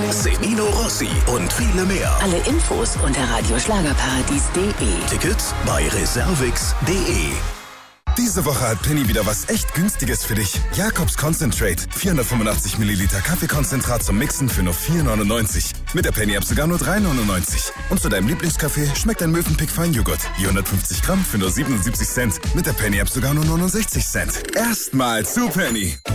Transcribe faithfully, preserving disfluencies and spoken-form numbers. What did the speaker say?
Semino Rossi und viele mehr. Alle Infos unter radioschlagerparadies punkt de. Tickets bei reservix punkt de. Diese Woche hat Penny wieder was echt Günstiges für dich. Jakobs Concentrate. vierhundertfünfundachtzig Milliliter Kaffeekonzentrat zum Mixen für nur vier neunundneunzig. Mit der Penny-App sogar nur drei neunundneunzig. Und zu deinem Lieblingskaffee schmeckt ein Mövenpick Feinjoghurt. hundertfünfzig Gramm für nur siebenundsiebzig Cent. Mit der Penny-App sogar nur neunundsechzig Cent. Erstmal zu Penny.